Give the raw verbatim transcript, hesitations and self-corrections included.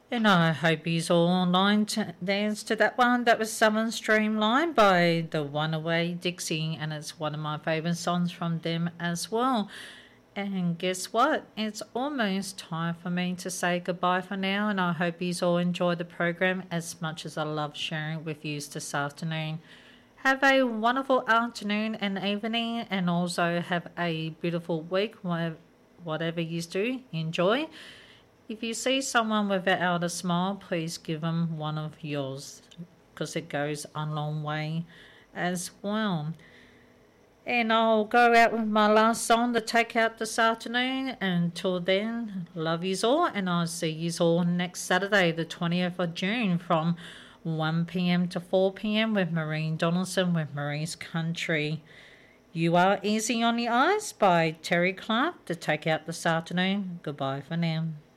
And I hope he's all online to dance to that one. That was Southern Streamline by the One Away Dixie, and it's one of my favourite songs from them as well. And guess what? It's almost time for me to say goodbye for now, and I hope you all enjoy the program as much as I love sharing with you this afternoon. Have a wonderful afternoon and evening, and also have a beautiful week, whatever you do. Enjoy. If you see someone without a smile, please give them one of yours because it goes a long way as well. And I'll go out with my last song to take out this afternoon. Until then, love yous all, and I'll see yous all next Saturday, the twentieth of June, from one p.m. to four p.m. with Maureen Donaldson with Marie's Country. You Are Easy on the Eyes by Terry Clark to take out this afternoon. Goodbye for now.